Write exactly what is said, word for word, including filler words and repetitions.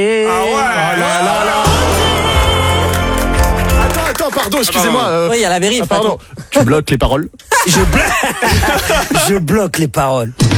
Et... Ah ouais. Oh là là là. Attends, attends, pardon, excusez-moi. euh, Oui, il y a la vérif. ah, pardon. Tu bloques les paroles. Je bloque. Je bloque les paroles.